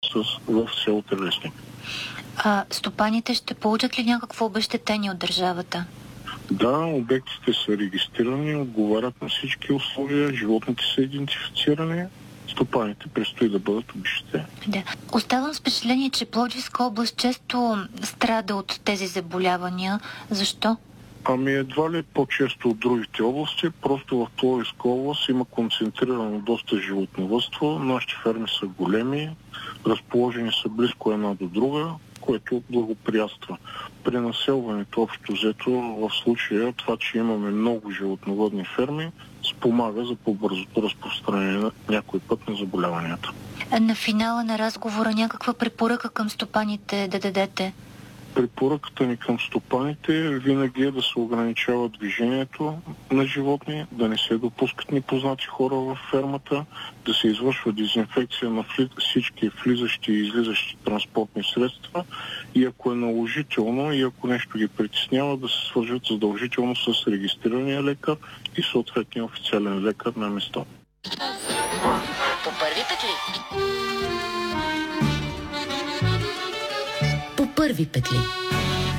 в село Трелесник. Стопаните ще получат ли някакво обезщетение от държавата? Да, обектите са регистрирани, отговарят на всички условия, животните са идентифицирани, стопаните предстои да бъдат обезщетени. Да. Оставам с впечатление, че Пловдивска област често страда от тези заболявания. Защо? Едва ли по-често от другите области, просто в Пловдивска област има концентрирано доста животновъдство, нашите ферми са големи, разположени са близко една до друга, което благоприятства. При населването общо взето в случая това, че имаме много животновъдни ферми, спомага за по-бързото разпространение на някой път на заболяванията. На финала на разговора някаква препоръка към стопаните да дадете? Препоръката ни към стопаните винаги е да се ограничава движението на животни, да не се допускат непознати хора в фермата, да се извършва дезинфекция на всички влизащи и излизащи транспортни средства и ако е наложително и ако нещо ги притеснява, да се свържат задължително с регистрирания лекар и съответния официален лекар на место. По първи петли. По първи петли.